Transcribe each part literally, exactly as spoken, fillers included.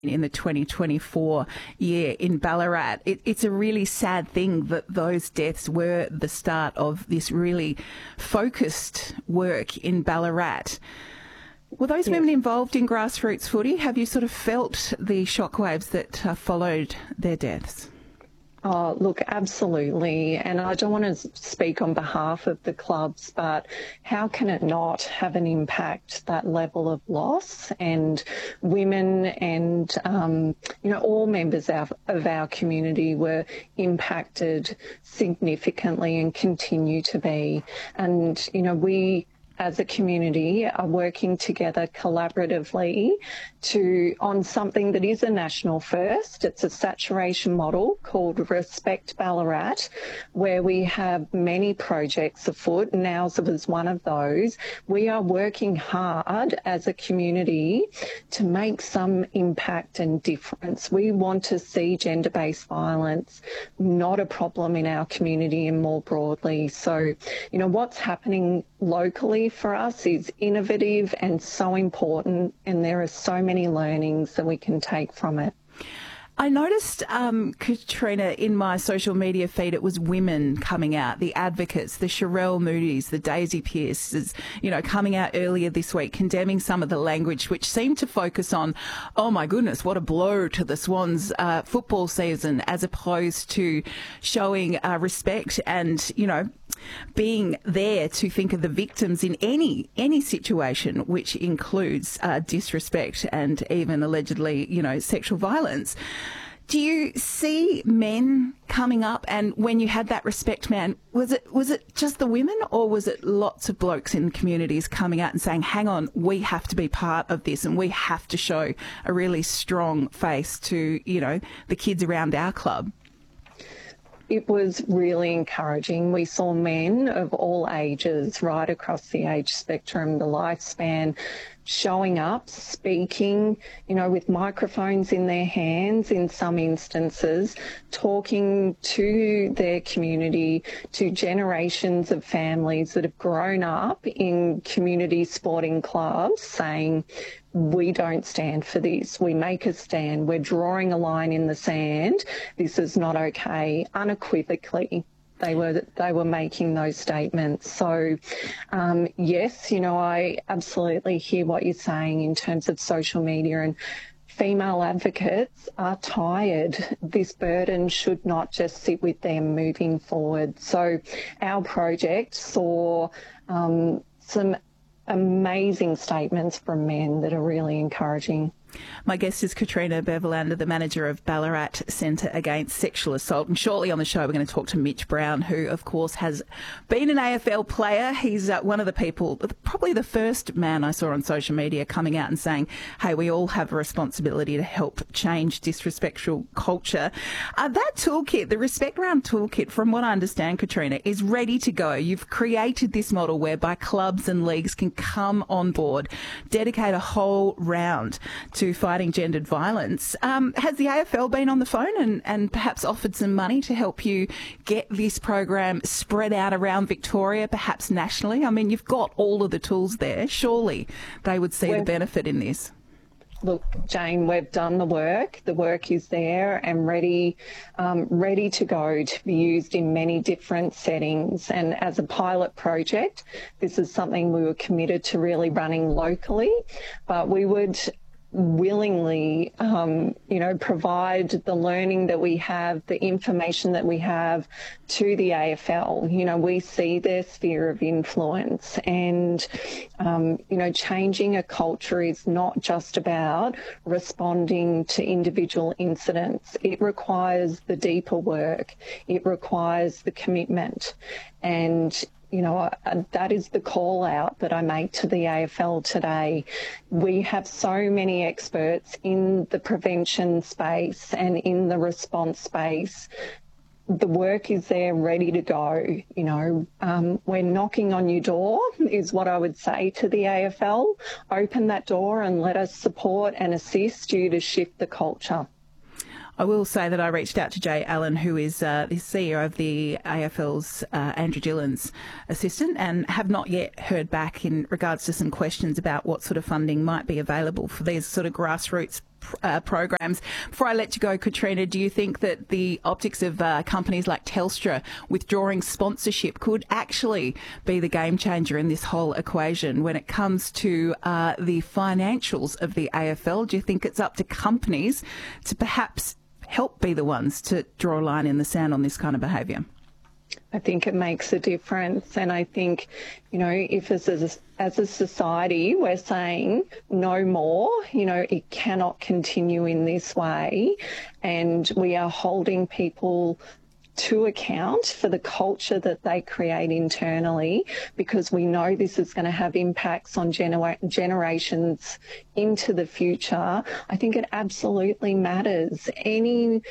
in the twenty twenty-four year in Ballarat. It, it's a really sad thing that those deaths were the start of this really focused work in Ballarat. Were those yes. women involved in grassroots footy? Have you sort of felt the shockwaves that uh, followed their deaths? Oh, look, absolutely. And I don't want to speak on behalf of the clubs, but how can it not have an impact, that level of loss? And women and, um, you know, all members of, of our community were impacted significantly and continue to be. And, you know, we as a community are working together collaboratively to on something that is a national first. It's a saturation model called Respect Ballarat, where we have many projects afoot, and ours was one of those. We are working hard as a community to make some impact and difference. We want to see gender-based violence not a problem in our community and more broadly. So, you know, what's happening locally for us is innovative and so important, and there are so many learnings that we can take from it. I noticed, um, Katrina, in my social media feed, it was women coming out, the advocates, the Sherelle Moody's, the Daisy Pearces, you know, coming out earlier this week, condemning some of the language which seemed to focus on, oh my goodness, what a blow to the Swans uh, football season, as opposed to showing uh, respect and, you know, being there to think of the victims in any any situation, which includes uh, disrespect and even allegedly, you know, sexual violence. Do you see men coming up? And when you had that Respect Man, was it was it just the women, or was it lots of blokes in communities coming out and saying, hang on, we have to be part of this and we have to show a really strong face to, you know, the kids around our club? It was really encouraging. We saw men of all ages, right across the age spectrum, the lifespan, showing up, speaking, you know, with microphones in their hands in some instances, talking to their community, to generations of families that have grown up in community sporting clubs, saying, we don't stand for this. We make a stand. We're drawing a line in the sand. This is not okay. Unequivocally, they were they were making those statements. So, um, yes, you know, I absolutely hear what you're saying in terms of social media, and female advocates are tired. This burden should not just sit with them moving forward. So our project saw um, some amazing statements from men that are really encouraging. My guest is Katrina Beverlander, the manager of Ballarat Centre Against Sexual Assault. And shortly on the show, we're going to talk to Mitch Brown, who, of course, has been an A F L player. He's uh, one of the people, probably the first man I saw on social media coming out and saying, hey, we all have a responsibility to help change disrespectful culture. Uh, that toolkit, the Respect Round toolkit, from what I understand, Katrina, is ready to go. You've created this model whereby clubs and leagues can come on board, dedicate a whole round to to fighting gendered violence. Um, has the A F L been on the phone and, and perhaps offered some money to help you get this program spread out around Victoria, perhaps nationally? I mean, you've got all of the tools there. Surely they would see we're, the benefit in this. Look, Jane, we've done the work. The work is there and ready, um, ready to go to be used in many different settings. And as a pilot project, this is something we were committed to really running locally, but we would willingly, um, you know, provide the learning that we have, the information that we have to the A F L. You know, we see their sphere of influence, and, um, you know, changing a culture is not just about responding to individual incidents. It requires the deeper work. It requires the commitment. And you know, that is the call out that I make to the A F L today. We have so many experts in the prevention space and in the response space. The work is there, ready to go. You know, um, we're knocking on your door is what I would say to the A F L. Open that door and let us support and assist you to shift the culture. I will say that I reached out to Jay Allen, who is uh, the C E O of the A F L's uh, Andrew Dillon's assistant, and have not yet heard back in regards to some questions about what sort of funding might be available for these sort of grassroots uh, programs. Before I let you go, Katrina, do you think that the optics of uh, companies like Telstra withdrawing sponsorship could actually be the game changer in this whole equation when it comes to uh, the financials of the A F L? Do you think it's up to companies to perhaps help be the ones to draw a line in the sand on this kind of behaviour? I think it makes a difference. And I think, you know, if as a, as a society we're saying no more, you know, it cannot continue in this way, and we are holding people to account for the culture that they create internally, because we know this is going to have impacts on genera- generations into the future. I think it absolutely matters. Any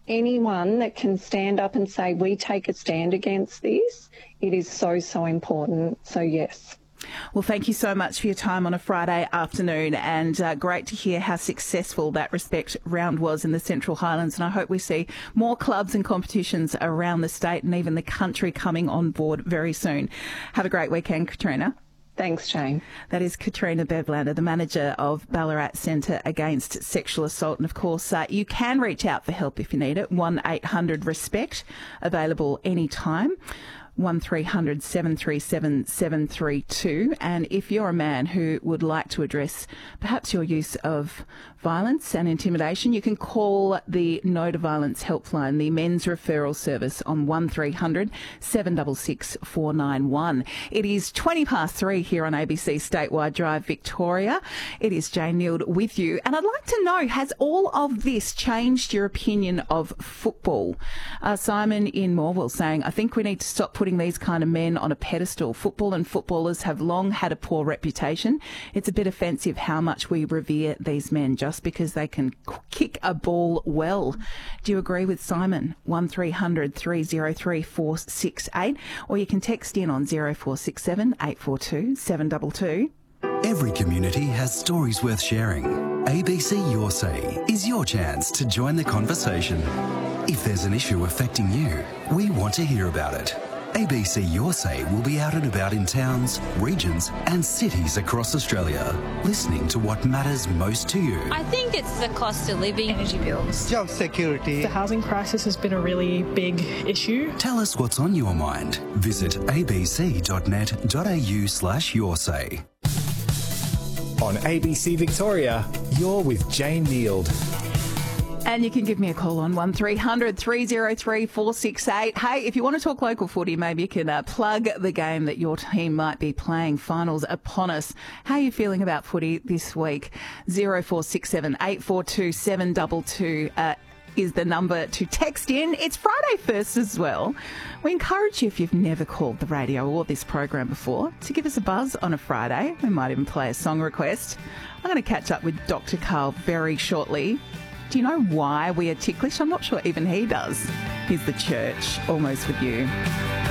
anyone that can stand up and say we take a stand against this, it is so, so important. So, yes. Well, thank you so much for your time on a Friday afternoon, and uh, great to hear how successful that Respect round was in the Central Highlands. And I hope we see more clubs and competitions around the state and even the country coming on board very soon. Have a great weekend, Katrina. Thanks, Jane. That is Katrina Bevlander, the manager of Ballarat Centre Against Sexual Assault. And of course, uh, you can reach out for help if you need it. one eight hundred RESPECT, available anytime. one three hundred seven three seven seven three two. And if you're a man who would like to address perhaps your use of violence and intimidation, you can call the No to Violence helpline, the men's referral service, on one three hundred seven six six four nine one. It is twenty past three here on A B C Statewide Drive, Victoria. It is Jane Neild with you. And I'd like to know, has all of this changed your opinion of football? Uh, Simon in Morwell saying, I think we need to stop putting these kind of men on a pedestal. Football and footballers have long had a poor reputation. It's a bit offensive how much we revere these men just because they can kick a ball well. Do you agree with Simon? one three hundred three oh three four six eight, or you can text in on zero four six seven eight four two seven two two. Every community has stories worth sharing. A B C Your Say is your chance to join the conversation. If there's an issue affecting you, we want to hear about it. A B C Your Say will be out and about in towns, regions and cities across Australia, listening to what matters most to you. I think it's the cost of living, energy bills, job security. The housing crisis has been a really big issue. Tell us what's on your mind. Visit abc.net.au slash your say. On A B C Victoria, you're with Jane Neild. And you can give me a call on one three hundred three oh three four six eight. Hey, if you want to talk local footy, maybe you can uh, plug the game that your team might be playing. Finals upon us. How are you feeling about footy this week? zero four six seven eight four two seven two two uh, is the number to text in. It's Friday first as well. We encourage you, if you've never called the radio or this program before, to give us a buzz on a Friday. We might even play a song request. I'm going to catch up with Doctor Carl very shortly. Do you know why we are ticklish? I'm not sure even he does. Here's The Church, Almost With You.